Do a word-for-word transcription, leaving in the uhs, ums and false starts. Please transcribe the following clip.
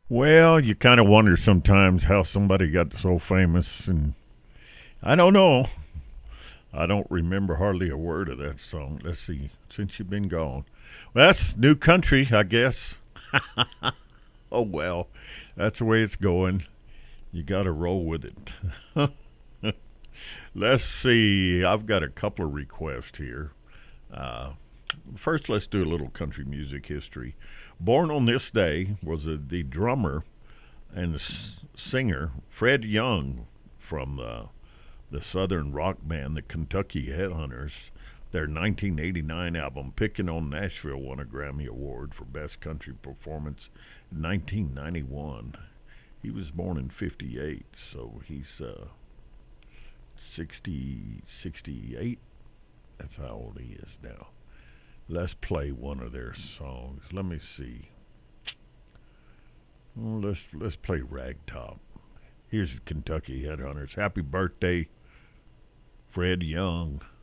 Well, you kind of wonder sometimes how somebody got so famous, and I don't know. I don't remember hardly a word of that song. Let's see, since you've been gone. Well, that's new country, I guess. Oh well, that's the way it's going. You got to roll with it. Let's see. I've got a couple of requests here. Uh, First, let's do a little country music history. Born on this day was a, the drummer and the s- singer Fred Young from the, the southern rock band, the Kentucky Headhunters. Their nineteen eighty-nine album, Pickin' on Nashville, won a Grammy Award for Best Country Performance in nineteen ninety-one. He was born in fifty-eight, so he's uh, sixty, sixty-eight. That's how old he is now. Let's play one of their songs. Let me see. Well, let's let's play Ragtop. Here's the Kentucky Headhunters. Happy birthday, Fred Young.